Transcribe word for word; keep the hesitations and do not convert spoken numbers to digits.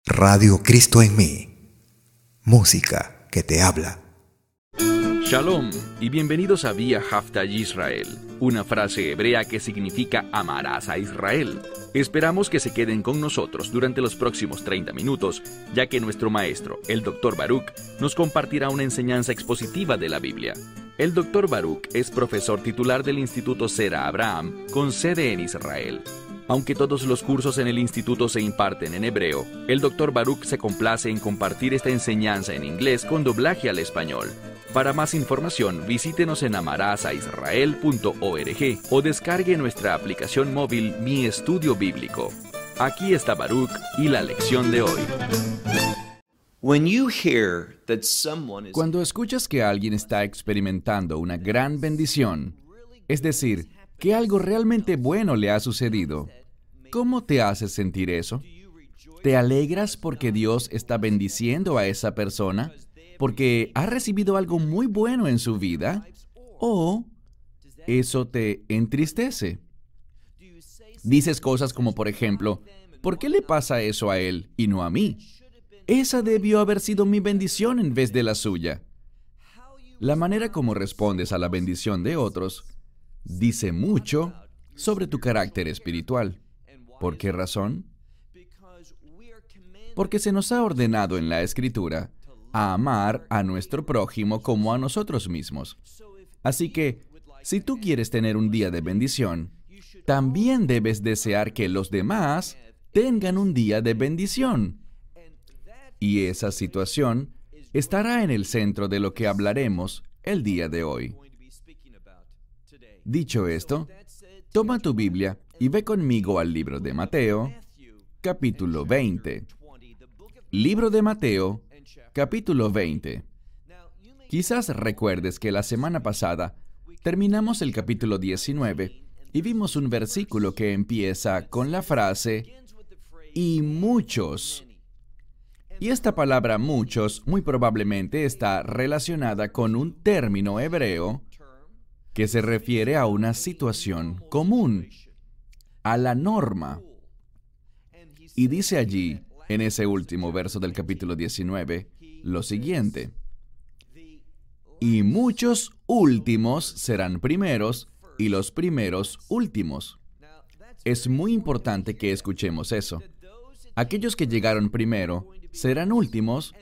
Radio Cristo en mí. Música que te habla. Shalom y bienvenidos a Vía Hafta Yisrael, una frase hebrea que significa amarás a Israel. Esperamos que se queden con nosotros durante los próximos treinta minutos, ya que nuestro maestro, el doctor Baruch, nos compartirá una enseñanza expositiva de la Biblia. El doctor Baruch es profesor titular del Instituto Sera Abraham, con sede en Israel. Aunque todos los cursos en el instituto se imparten en hebreo, el doctor Baruch se complace en compartir esta enseñanza en inglés con doblaje al español. Para más información, visítenos en amarasaisrael punto org o descargue nuestra aplicación móvil Mi Estudio Bíblico. Aquí está Baruch y la lección de hoy. Cuando escuchas que alguien está experimentando una gran bendición, es decir, que algo realmente bueno le ha sucedido, ¿cómo te hace sentir eso? ¿Te alegras porque Dios está bendiciendo a esa persona? ¿Porque ha recibido algo muy bueno en su vida? ¿O eso te entristece? Dices cosas como, por ejemplo, ¿por qué le pasa eso a él y no a mí? Esa debió haber sido mi bendición en vez de la suya. La manera como respondes a la bendición de otros dice mucho sobre tu carácter espiritual. ¿Por qué razón? Porque se nos ha ordenado en la Escritura a amar a nuestro prójimo como a nosotros mismos. Así que, si tú quieres tener un día de bendición, también debes desear que los demás tengan un día de bendición. Y esa situación estará en el centro de lo que hablaremos el día de hoy. Dicho esto, toma tu Biblia y ve conmigo al libro de Mateo, capítulo veinte. Libro de Mateo, capítulo veinte. Quizás recuerdes que la semana pasada terminamos el capítulo diecinueve y vimos un versículo que empieza con la frase "y muchos". Y esta palabra muchos muy probablemente está relacionada con un término hebreo que se refiere a una situación común, a la norma. Y dice allí, en ese último verso del capítulo diecinueve, lo siguiente: y muchos últimos serán primeros, y los primeros últimos. Es muy importante que escuchemos eso. Aquellos que llegaron primero serán últimos,